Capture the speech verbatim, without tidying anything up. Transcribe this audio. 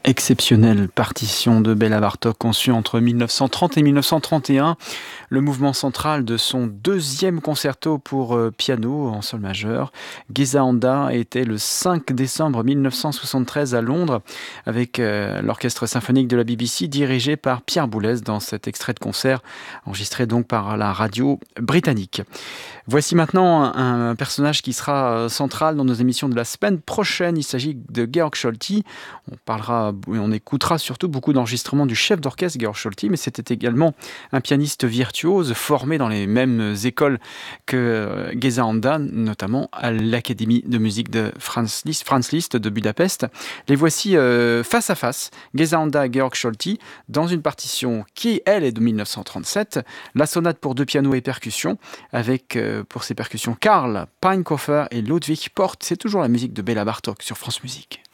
Exceptionnelle partition de Béla Bartók conçue entre mille neuf cent trente et mille neuf cent trente et un, le mouvement central de son deuxième concerto pour euh, piano en sol majeur. Geza Anda était le cinq décembre mille neuf cent soixante-treize à Londres avec euh, l'orchestre symphonique de la B B C dirigé par Pierre Boulez dans cet extrait de concert enregistré donc par la radio britannique. Voici maintenant un, un personnage qui sera euh, central dans nos émissions de la semaine prochaine. Il s'agit de Georg Solti. On parlera, on écoutera surtout beaucoup d'enregistrements du chef d'orchestre Georg Solti, mais c'était également un pianiste virtuose formé dans les mêmes écoles que Geza Anda, notamment à l'Académie de musique de Franz Liszt, Franz Liszt de Budapest. Les voici euh, face à face, Geza Anda et Georg Solti, dans une partition qui, elle, est de mille neuf cent trente-sept, la sonate pour deux pianos et percussions, avec euh, pour ses percussions Karl Peinkhofer et Ludwig Porth. C'est toujours la musique de Béla Bartók sur France Musique.